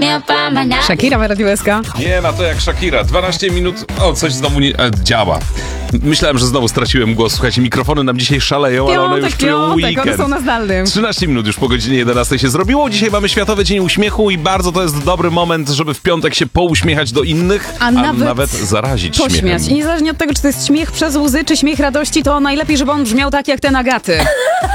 Shakira w Radiu SK. Nie ma to jak Shakira. 12 minut. O, coś znowu nie działa. Myślałem, że znowu straciłem głos. Słuchajcie, mikrofony nam dzisiaj szaleją, ale one już czują weekend. One są na zdalnym. 13 minut już po godzinie 11 się zrobiło. Dzisiaj mamy Światowy Dzień Uśmiechu i bardzo to jest dobry moment, żeby w piątek się pouśmiechać do innych, a nawet zarazić pośmiać. śmiechem. I niezależnie od tego, czy to jest śmiech przez łzy, czy śmiech radości, to najlepiej, żeby on brzmiał tak jak ten Agaty.